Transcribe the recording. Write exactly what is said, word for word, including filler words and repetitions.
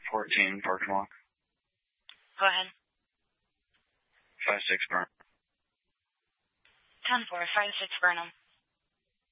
fourteen, Park and Walk. Go ahead. five six Burnham. ten four, five six Burnham.